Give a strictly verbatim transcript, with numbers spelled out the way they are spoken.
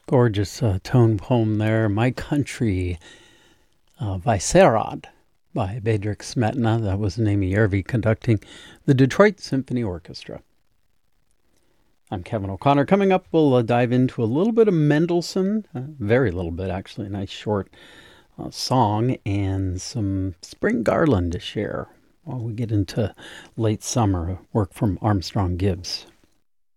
Gorgeous uh, tone poem there. My Country, uh, Vyserad by Bedřich Smetana. That was Amy Järvi conducting the Detroit Symphony Orchestra. I'm Kevin O'Connor. Coming up, we'll uh, dive into a little bit of Mendelssohn, uh, very little bit actually, a nice short uh, song, and some Spring Garland to share while we get into late summer work from Armstrong Gibbs.